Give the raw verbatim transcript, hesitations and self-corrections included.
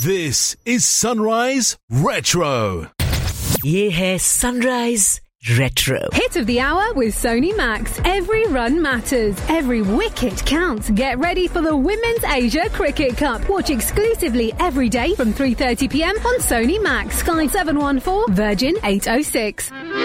This is Sunrise Retro. ये है Sunrise Retro. Hit of the hour with Sony Max. Every run matters. Every wicket counts. Get ready for the Women's Asia Cricket Cup. Watch exclusively every day from three thirty p m on Sony Max. Sky seven one four, Virgin eight oh six.